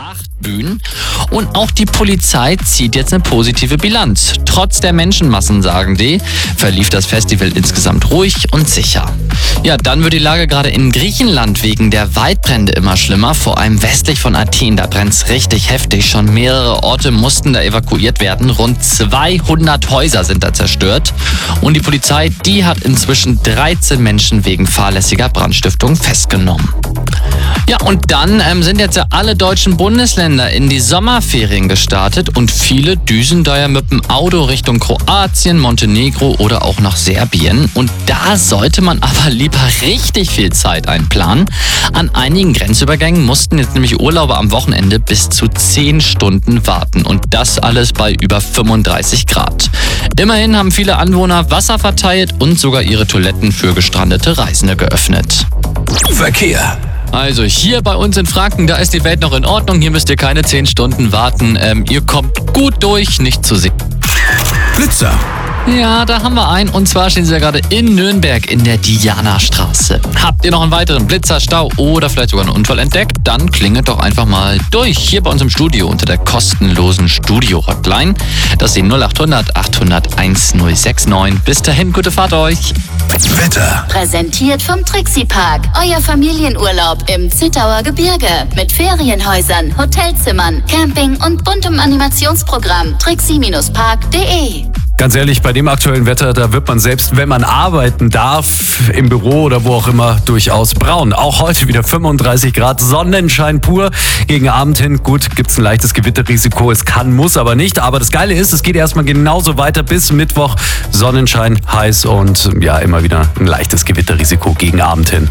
8 Bühnen. Und auch die Polizei zieht jetzt eine positive Bilanz. Trotz der Menschenmassen, sagen die, verlief das Festival insgesamt ruhig und sicher. Ja, dann wird die Lage gerade in Griechenland wegen der Waldbrände immer schlimmer. Vor allem westlich von Athen, da brennt's richtig heftig. Schon mehrere Orte mussten da evakuiert werden. Rund 200 Häuser sind da zerstört. Und die Polizei, die hat inzwischen 13 Menschen wegen fahrlässiger Brandstiftung festgenommen. Ja, und dann sind jetzt ja alle deutschen Bundesländer in die Sommerferien gestartet und viele düsen da ja mit dem Auto Richtung Kroatien, Montenegro oder auch nach Serbien. Und da sollte man aber lieber richtig viel Zeit einplanen. An einigen Grenzübergängen mussten jetzt nämlich Urlauber am Wochenende bis zu 10 Stunden warten und das alles bei über 35 Grad. Immerhin haben viele Anwohner Wasser verteilt und sogar ihre Toiletten für gestrandete Reisende geöffnet. Verkehr. Also hier bei uns in Franken, da ist die Welt noch in Ordnung. Hier müsst ihr keine 10 Stunden warten. Ihr kommt gut durch, nicht zu sehen. Blitzer. Ja, da haben wir einen. Und zwar stehen sie ja gerade in Nürnberg in der Diana-Straße. Habt ihr noch einen weiteren Blitzerstau oder vielleicht sogar einen Unfall entdeckt? Dann klingelt doch einfach mal durch hier bei uns im Studio unter der kostenlosen Studio-Hotline. Das ist die 0800 800 1069. Bis dahin, gute Fahrt euch. Wetter. Präsentiert vom Trixie-Park. Euer Familienurlaub im Zittauer Gebirge. Mit Ferienhäusern, Hotelzimmern, Camping und buntem Animationsprogramm. Trixie-park.de. Ganz ehrlich, bei dem aktuellen Wetter, da wird man selbst, wenn man arbeiten darf, im Büro oder wo auch immer, durchaus braun. Auch heute wieder 35 Grad, Sonnenschein pur. Gegen Abend hin, gut, gibt's ein leichtes Gewitterrisiko. Es kann, muss aber nicht. Aber das Geile ist, es geht erstmal genauso weiter bis Mittwoch. Sonnenschein, heiß und ja, immer wieder ein leichtes Gewitterrisiko gegen Abend hin.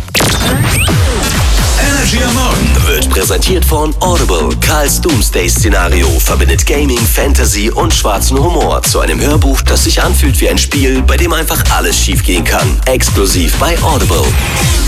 Energy am Morgen Wird präsentiert von Audible. Karls Doomsday-Szenario verbindet Gaming, Fantasy und schwarzen Humor zu einem Hörbuch, das sich anfühlt wie ein Spiel, bei dem einfach alles schiefgehen kann. Exklusiv bei Audible.